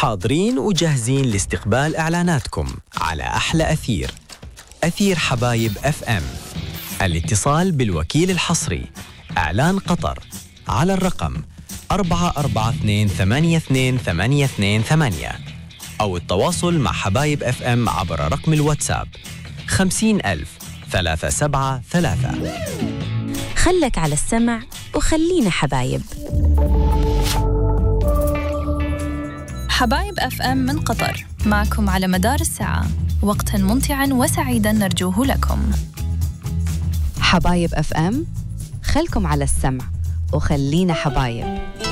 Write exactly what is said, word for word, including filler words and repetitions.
حاضرين وجاهزين لاستقبال إعلاناتكم على أحلى أثير، أثير حبايب أف أم. الاتصال بالوكيل الحصري إعلان قطر على الرقم أربعة أربعة اثنين ثمانية اثنين ثمانية اثنين ثمانية، أو التواصل مع حبايب أف أم عبر رقم الواتساب خمسين ألف ثلاثة سبعة ثلاثة. خلك على السمع وخلينا حبايب. حبايب أف أم من قطر معكم على مدار الساعة، وقتاً ممتعاً وسعيداً نرجوه لكم. حبايب أف أم، خلكم على السمع وخلينا حبايب.